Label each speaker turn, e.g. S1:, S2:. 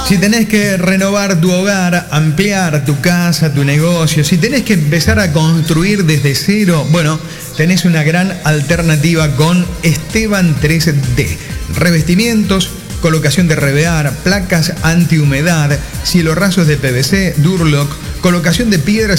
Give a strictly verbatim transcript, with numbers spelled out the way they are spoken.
S1: Si tenés que renovar tu hogar, ampliar tu casa, tu negocio, si tenés que empezar a construir desde cero, bueno, tenés una gran alternativa con Esteban tres D. Revestimientos, colocación de revear, placas antihumedad, cielorrasos de P V C, Durlock, colocación de piedras